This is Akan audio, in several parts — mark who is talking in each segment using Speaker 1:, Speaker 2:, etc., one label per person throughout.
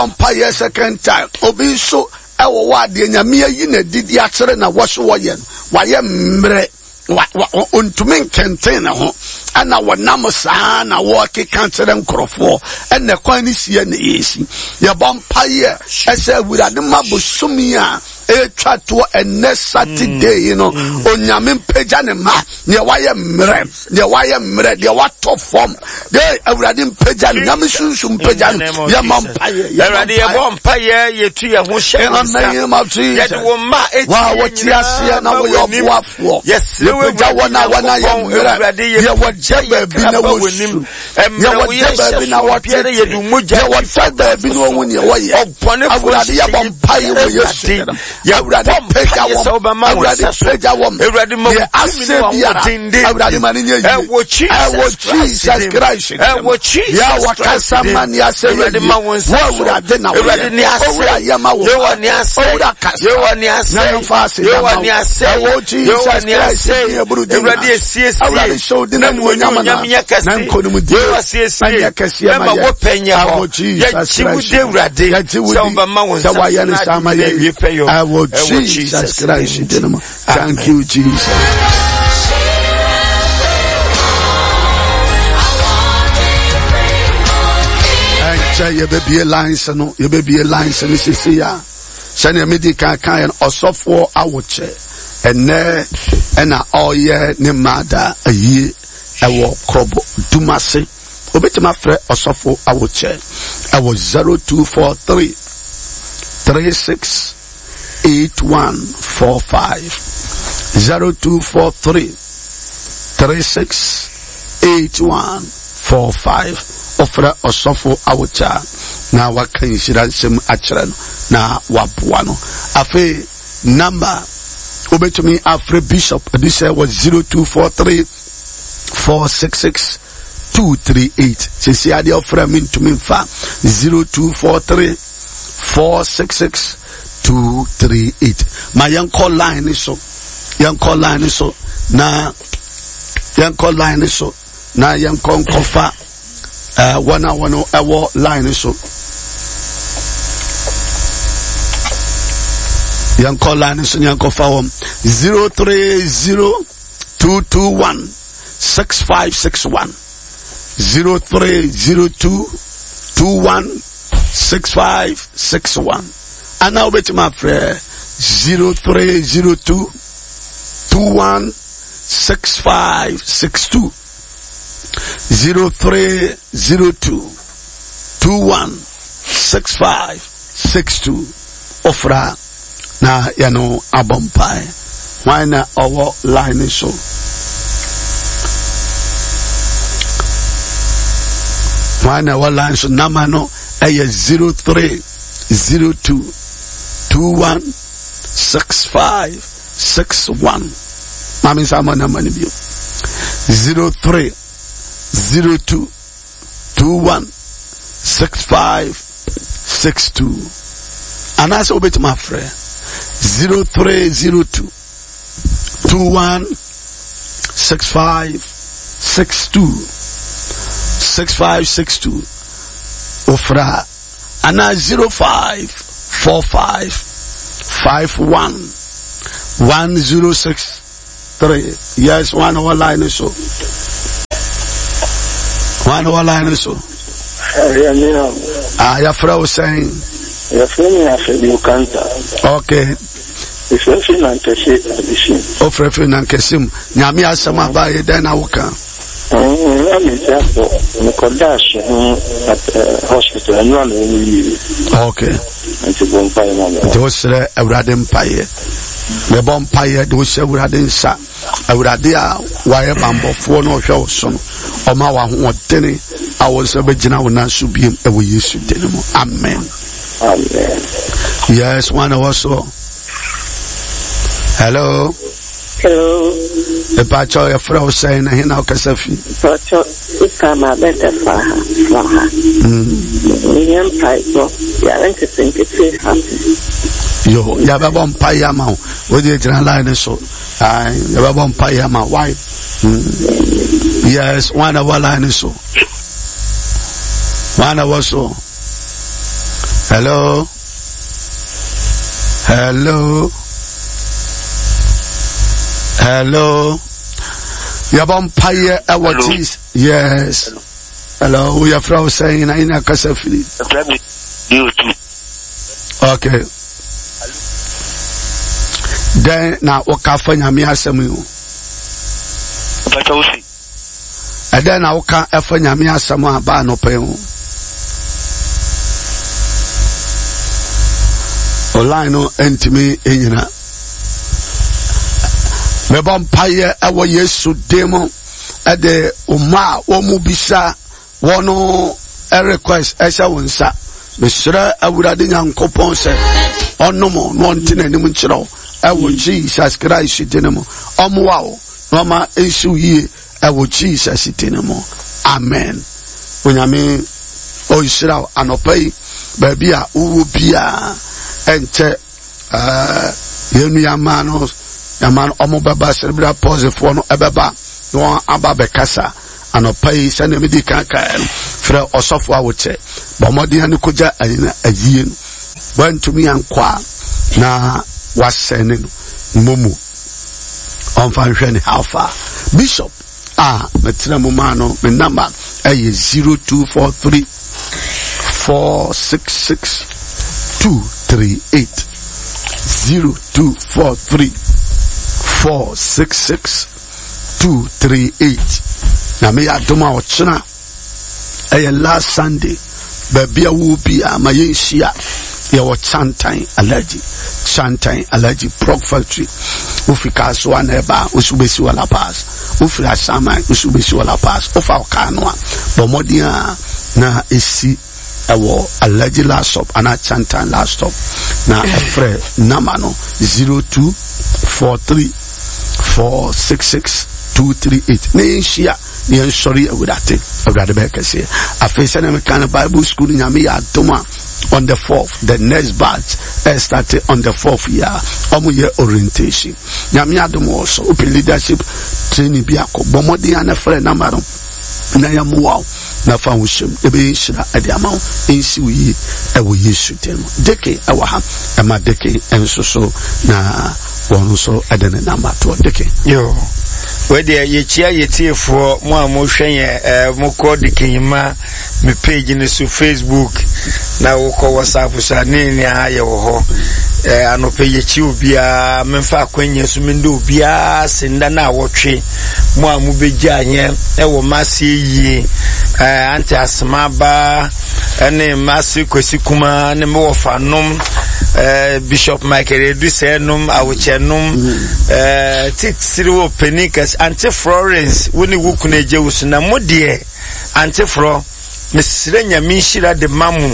Speaker 1: Empire second time. Obi so ewo wa de nyame ayi na didi akyere na wo so wo ye no. Wa ye mre ontumi nkenten ho ana wonam saa na wo keka kyere nkrofo ene kwan ni sie na yesi ye bompaye ese awurade mabosumi a etwa to ene Saturday no onyame mpagya ne ma ne waye mre de wato form de awurade mpagya ne nyame sunsu mpagya ne ye bompaye
Speaker 2: awurade ye bompaye ye tu ye ho hye ye de wo ma
Speaker 1: wa woti ase na wo ye boafo
Speaker 2: yes
Speaker 1: mpagya wana ye mre ye wajaba bi na wo nim ye wajaba bi na wo piere ye du mugya ye wajaba bi no wo ne wo ye awurade ye bompaye wo yesu awurade pagya wo awurade pagya wo awurade ma awurade ma ne ye Jesus Christ ya wakasa mani ase awurade ma wo awurade na awurade ni ase ya ma wo yo ni ase yo ni ase yo ni ase Jesus Christ awurade sie awurade show de na wo nyama na nko no mu di anya kase ya ma wo penya ho Jesus Christ awurade so ba ma wo sa wa ya ni sa ma ye awo Jesus Christ dinama thank you Jesus. Ye baby lines no ye baby lines ni sisi ya sene medical kan osofo awoche ene na oye ni mada ayi ewo krobo dumase obetima frɛ osofo awoche ewo 0243 368145 0243 368145 ofra osofo awocha na wakan shiransem akyerɛ no na waboa no afi number obetumi afre bishop this was 0243 466 238 sisi ade ofra mintumi fa 0243 466 238 my young call line so na young konkofa one hour line so young call line so young kofa 030221 6561 030221 6561 and now bet my friend 0302 21 6562 0302 21 6562 ofra na yano abompai why na our line so why na our line so namano ay 0302 21 6561 mami sama na mani bio 0302 21 6562 and as obet my friend 0302 21 6562 6562 ofra ana 0545 51 1063 yes one our line so one our line so ya frau saying
Speaker 3: ya frau you canta
Speaker 1: okay
Speaker 3: ifefi na nkesi addition
Speaker 1: ofrefi na nkesim nyame asema ba ye den na woka
Speaker 3: I'm just Nicodash at hospital and one
Speaker 1: okay
Speaker 3: and to bonfire
Speaker 1: those awurade mpaye me bonfire those awurade nsa awurade a waye bambofo no hwe so no oma wa hoodene awo se begina wona so biem e wo Yesu denimo amen yes one also hello the pacho ya frau saying na hina okasafi
Speaker 4: pacho ikama beta faha yam paito ya ranke think happy
Speaker 1: yo ya baba mpaya ma o de jira line so ai ya baba mpaya ma why yes one of our line so one of us so Hello. Yabon paye our cheese. Yes. Hello. We are from saying in a casafili. Okay. Then now wakafa nyame asem yo. And then I can efa nyame asem aba no pe ho. Online no entimi enyina. Me bon paye ewo Yesu demo ede uma omu bisa wono a request esha wonsa. Mesra awurade nyankopon se onomo no ntine nim nkyerɛw ewo Jesus Christ dinemo omwa no ma ensu yie ewo Jesus dinemo. Amen. Onyame o isra anopai ba bia uwo bia ente yenu yamano omo baba cerebral palsy for no ebeba no aba bekasa anopai sene medi kanka fra osofo awote bomodi ane koja ayina ayie no wantumi ankwa na wasene no momu onfa hwe ne alpha bishop metra mo ma no me number aye 0243 466 238 0243 466 238. Na me adoma ochina last Sunday baby will be my yenshia your chantain allergy prog factory ufika so aneba usubesi wala pass ufira sama usubesi wala pass ofa kanwa bomodia na esi ewo allergy last stop ana chantain last stop na efre namano 0243 466 238 nenshia ni sorry awudate awurade be kase afisa na mekana Bible school nyame ya doma on the 4th the next batch started on the 4th year omo year orientation nyame adoma also open leadership training bi akọ bomodi ana frɛ na maro na ya muwa na fa wushim ebe shira ade amaw ensi wi ewo Yesu temo deke awaha ema deke ensoso na wono so adene number to deke
Speaker 2: yo wede yechia yetiefo mo amohwen mo ko dikima me page ni so Facebook na wo ko WhatsApp so ni aye wo ho anope yechi obia memfa akwanye so mende obia senda na wotwe mo amubegya anye ewo mase yi anti asmaba ene mase kosikuma ne mo fanom Bishop Michael Edusenum awochenum titsiri wo penikas anti Florence woni wukuneje wusuna modie anti Fro mesire nyame shira de mamu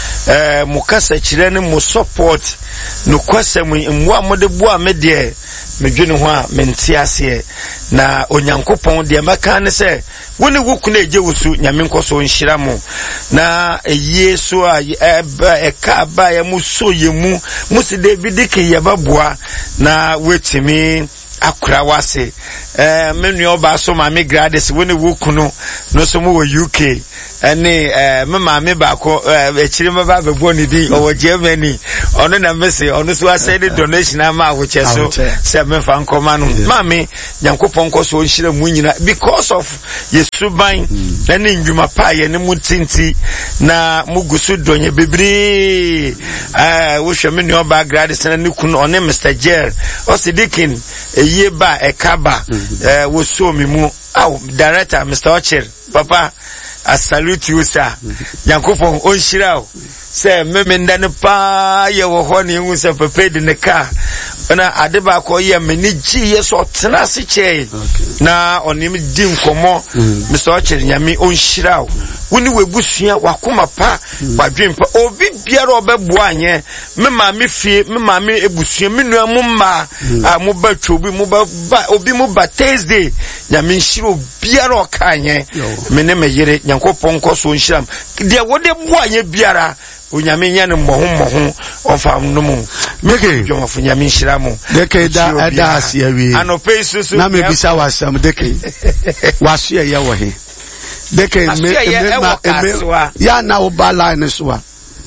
Speaker 2: mukasa kire ne mo support no kwasem mwa mode bua medie medwene ho a mente ase na onyankopon de maka ne se woni wukuneje wusu nyame nkoso nshira mo na yesu a eka ba ya muso yemu musi David ke yababua na wetimi akura wase menu oba so ma me grades woni wukunu no so mo UK ene mama me ba ko echiri me ba bebo ni di owo Germany ono na mese ono so asede donation ama awoche so se me fa nkoma no mami nyankopon ko so nhira mu nyina because of Yesu ban ene ndwuma pa ye ne mutinti na mugusu donye bebri wo hwe me no ba grades na ne kunu one Mr. Jer o sidikin eye ba ekaba wo so mi mu director Mr. Ochir papa I salute you, sir. Yankopon on shirao. Say memenda ne pa ye wo ho ne hu se prepared in the car. Na adeba ko ye meni ji ye so tena se che. Na onim di nkomo Mr. Ochir nyame on shirao. Woni webusua wakoma pa wadwempa obi biara obeboa anye me ma me fie me ma me ebusua me nua mu ma mo ba twobi mo ba obi mo ba Thursday nyame nshiro biara okanye me ne me yere nyankopon koso nshiram de wode boa anye biara onyame nya ne mmoho onfa nomu
Speaker 1: deke
Speaker 2: dwomafo nyame nshiramu
Speaker 1: deke da adaasi awie
Speaker 2: anope susu
Speaker 1: na me bisa wasam deke waso ye wo he deke me ya na wo ba line so a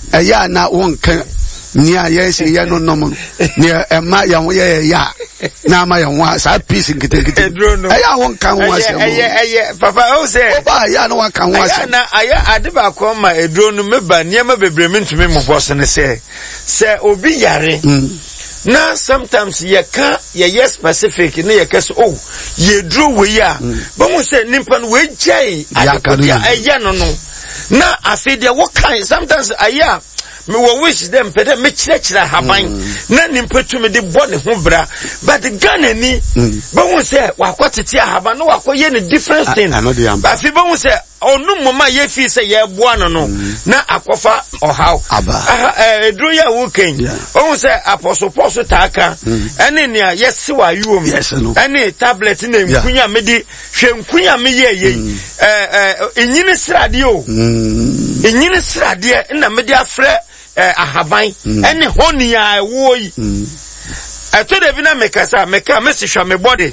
Speaker 1: eya na wonka nia yes ye no nom ne ema ya wo ya na ma ya wo sa peace nkete eya wonka ho asem
Speaker 2: papa o say
Speaker 1: oba ya no wonka ho asem
Speaker 2: na aya ade ba ko ma eduro no meba niam bebre mentumi mo boss ne say obi yare na sometimes ye ka ye specific ne ye kase oh ye duro we ya but mo say nimpa no we jai aya no na afide wo kan sometimes aya me wo wish them pede me chira haban na nimpetu me de bone ho bra but Ghana ni but won say wa kwatete haban no wa koye ne different thing but fi but won say onu mama ye fi say ye boa no na akofa ohaw edru ya woken won say apostle taka ene ne yesi wa yuom ene tablet na nkunya me di hwe nkunya me ye enyini srade o enyini srade na me di afre ahaban ene honi ya wo yi eto de bi na meka mesihwa me body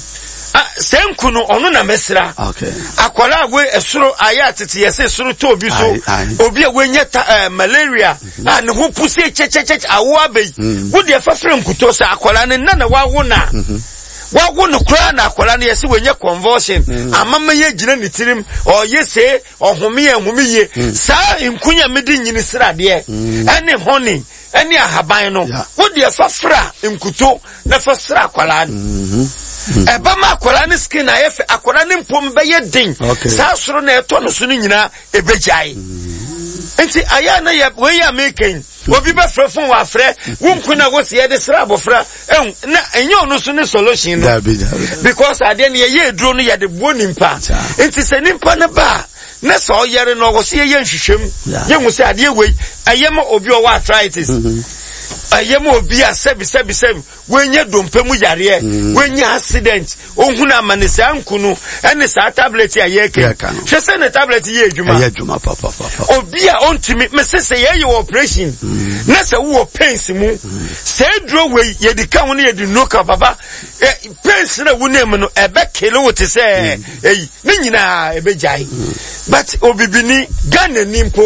Speaker 2: senkunu onu na mesra akwala we esoro aya tete yese soro to obi so obi a wenye malaria ne ho pusi checheche awo abai wo de fafre nkuto sa akwala ne na wawo na wawo no kra na akwala ne yese wenye convulsion amama ye gina ne tirim o yese ohome sa nkunya medi nyini srade ene honi ene ahaban no wo de fafra nkuto na fasra akwala eba ma akwala ne skin na yefe akwala ne mpom be ye din sa soro na eto no so no nyina ebejai enti aya na ye we ya making obi be frefon wa frɛ wonku na wo se ye de sra abofra na enye ono so ne solution no because ade ne ye eduro no ye de bo nimpa enti se nimpa ne ba na so yere no wo se ye nhwehwem ye hu se ade we ayema obi o wa arthritis ayema obi a sebi wenye dompemu yare wenye accident ohuna amanese ankunu ene sa tablet ya yeke hwese ne tablet ye adwuma papa
Speaker 1: obi a ontimi mesese ye operation na se wo pains mu se dro we ye di ka woni ye di noka papa pains na wunem no ebe kele wo te se ne nyina ebe jai but obibini Ghana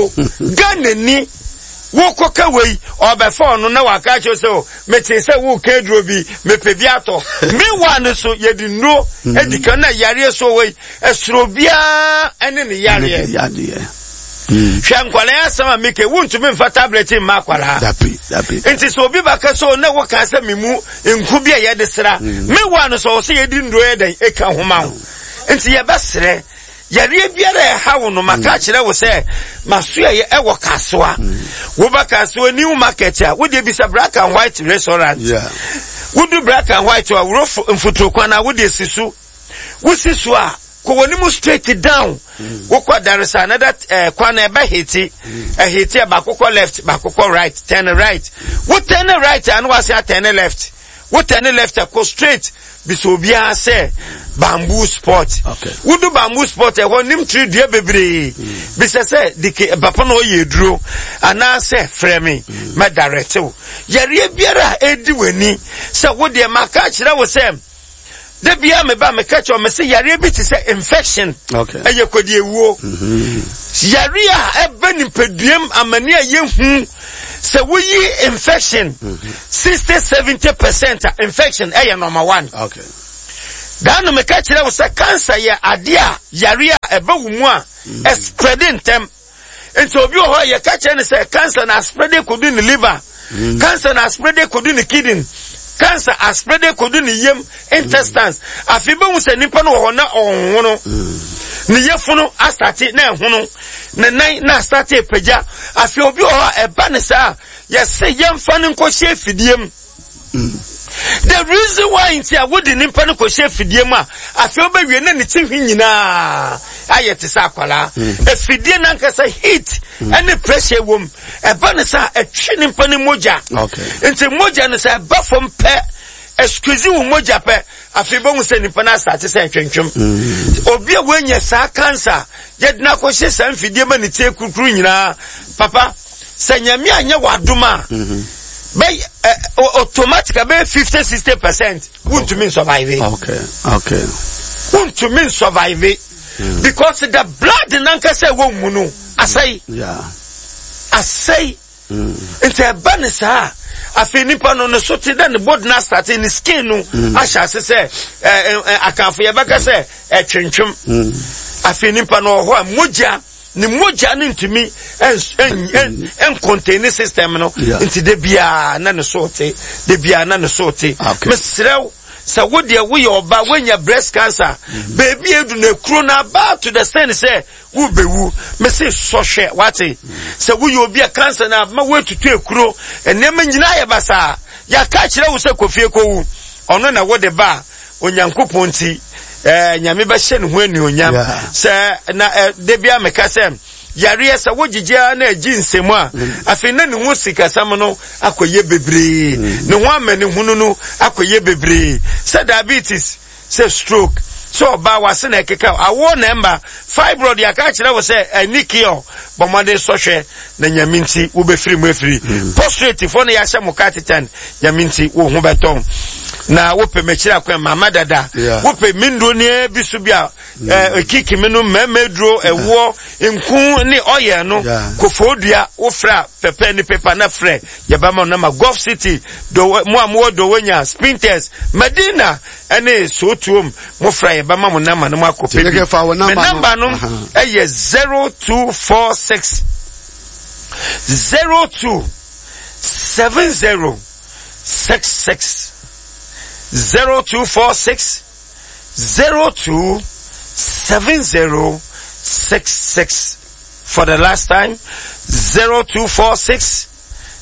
Speaker 1: ni wo koka wei obefo no na waka cho so meti se wo kedro bi mepebi ato me wan so ye di no edika na yare so wei esro bia ene ne yare hwankwala ya sama meke wuntumi mfa tablet ma kwala
Speaker 2: dapi
Speaker 1: enti so obi baka so na wo ka se memu nku bia ye de sra me wan so se ye di ndo ye den eka homa ho enti ye besre yare biara hawo no maka kire wo se masoa ye ewo kasoa wo ba kasoa new market a wo de bi se black and white restaurant wo do black and white wa wo mfutro kwana wo de sisu wo sisu a ko woni mu straight down wo kwa darisa another kwana eba hiti hiti ba kokko left ba kokko right turn right wo turn right and was turn left wo turn left go straight biso bia say bamboo sport wo do bamboo sport e wonim tree dua bebre bisa say dike papa no yeduro ana say frame ma direct yare biara edi wani say wo de maka kire wo say de bia me ba me catch o me say yare bi ti say infection eye kodi ewuo yare a ebe ni peduam amani ayehu say wo yi infection 60-70% infection eye number 1 dan me ka kire wo say cancer ye ade a yare a ebe wu mu a spreading them enti obi o ho ye ka kire ne say cancer na spread could in the liver cancer na spread could in the kidney cancer as spread could in the yem intestines afibe wu say nipa no ho na onwono ne yefunu astate na ehunu ne nan na astate pagya afi obi o eba ne sa ye say yemfa ne nkɔhye fidiem the reason why inti a wodi nimpa ne kɔhye fidiem a afi obawie na ne tinhwi nyina ayete sa akwala efidie na nkasa heat any pressure wom eba ne sa etwe nimpa ne moja inti moja ne sa eba fom pe excuse wo moja pe afi bo se nimpa na start se twentwem obi a wenye sa cancer yedna kɔhye sa mfidie ma ne tie kukuru nyina papa senyame anya wadoma by automatically 50-60% want to mean survive want to mean survive because the blood nanka say wo mu no asai asay nti eba ne saa afi nipa no so te da ne body na start in skin no asha se akanfo ye beka se etwentwem afi nipa no ho moja ni moja ne ntimi en contain system no nti de bia na ne sorte de bia na ne sorte mesrew sa wode we oba wenya breast cancer baby edu na kuro na ba to the sense say wo bewu me say so hwe wate sa wo obi a cancer na ma we tutu ekuro enema nyina ye basa ya ka kire wo se kofie kowu ono na wo de ba onyankopon ti nyame ba hye ne ho ani onyam se na de bia me ka se yare sa wogigya na aginsemu a afi na ne ho sikasam no akoye bebre ne ho amane hunu no akoye bebre se diabetes se stroke so ba wase na ekeka awo na emba fibroid ya ka kire wo se anikio bomade sohwe na nyaminti wo be free mu afiri prostate fo na ya hye mo katitan nyaminti wo ho beton na wo pe mechira kwa mama dada wo pe mindo ne bisu bia kiki menu memedro ewo nku ni oye no kofodua wo fra pepe ni pepa na fre yabama na ma Gulf City do mo amwo do wenya Sprinters Medina ene sotuom mo fra yabama mo na ma no akope me number no eye 0246 027066 0246 027066 for the last time 0246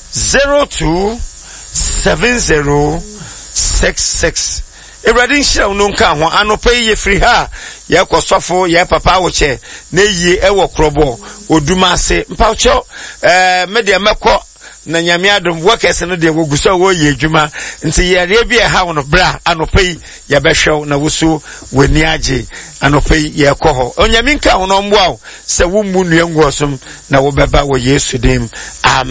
Speaker 1: 027066 Eradin shira unonka ho anopa ye free ha ye kwosofo ye papa woche na yi ewo krobo oduma ase mpawcho media mekọ na nyame adom workers no de woguso wo ye adwuma nti ye bia ha wono bra anopai ye behwew na wuso wani age anopai ye kọ onyame nka wono mboa se wo mu nuanguosom na wo beba wo Yesu dim amen.